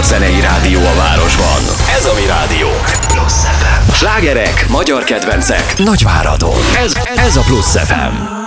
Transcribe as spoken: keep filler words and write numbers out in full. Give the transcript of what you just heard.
legjobb zenei rádió a városban. Ez a mi rádiónk. Plusz ef em. Slágerek, magyar kedvencek, Nagyváradon. Ez, ez a Plusz ef em.